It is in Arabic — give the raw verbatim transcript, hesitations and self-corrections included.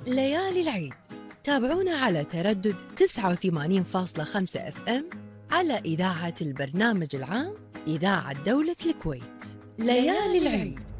ليالي العيد تابعونا على تردد تسعة وثمانين فاصلة خمسة اف ام على إذاعة البرنامج العام إذاعة دولة الكويت. ليالي العيد.